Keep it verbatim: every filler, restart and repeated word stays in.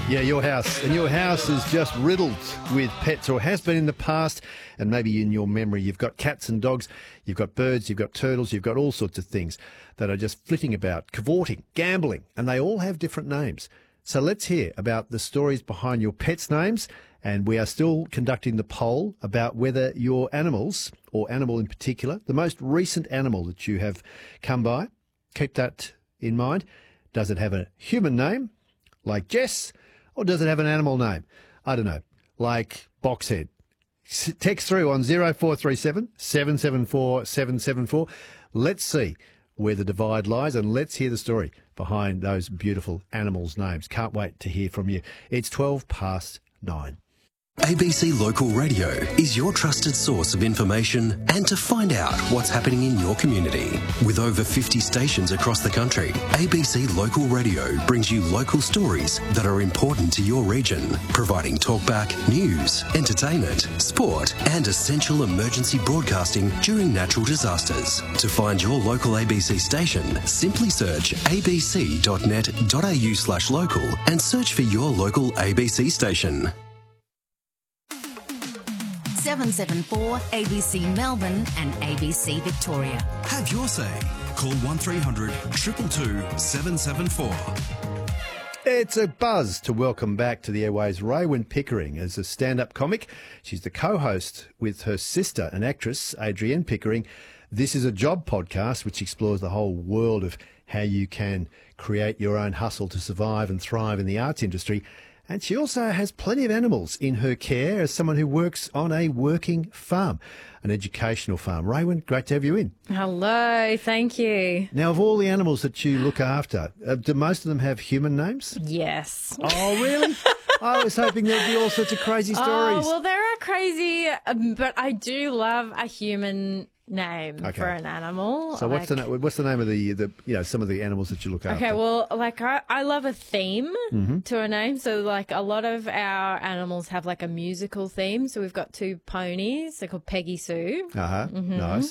Yeah, your house. And your house is just riddled with pets, or has been in the past, and maybe in your memory you've got cats and dogs, you've got birds, you've got turtles, you've got all sorts of things that are just flitting about, cavorting, gambling, and they all have different names. So let's hear about the stories behind your pets' names, and we are still conducting the poll about whether your animals, or animal in particular, the most recent animal that you have come by, keep that in mind. Does it have a human name, like Jess? Or does it have an animal name? I don't know, like Boxhead. S- Text through on zero four three seven, seven seven four, seven seven four. Let's see where the divide lies, and let's hear the story behind those beautiful animals' names. Can't wait to hear from you. It's twelve past nine. A B C Local Radio is your trusted source of information and to find out what's happening in your community. With over fifty stations across the country, A B C Local Radio brings you local stories that are important to your region, providing talkback, news, entertainment, sport and essential emergency broadcasting during natural disasters. To find your local A B C station, simply search abc.net.au slash local and search for your local A B C station. seven seven four A B C Melbourne and A B C Victoria. Have your say. Call one three hundred two two two seven seven four. It's a buzz to welcome back to the airways Raewyn Pickering as a stand-up comic. She's the co-host with her sister and actress, Adrienne Pickering. This is a job podcast which explores the whole world of how you can create your own hustle to survive and thrive in the arts industry. And she also has plenty of animals in her care as someone who works on a working farm, an educational farm. Raewyn, great to have you in. Hello, thank you. Now, of all the animals that you look after, uh, do most of them have human names? Yes. Oh, really? I was hoping there'd be all sorts of crazy stories. Oh, well, there are crazy, um, but I do love a human name Okay. for an animal. So what's the Like- na- what's the name of the, the you know some of the animals that you look after? Okay, well, like I, I love a theme Mm-hmm. to a name. So, like, a lot of our animals have like a musical theme. So we've got two ponies. They're called Peggy Sue. Uh huh. Mm-hmm. Nice.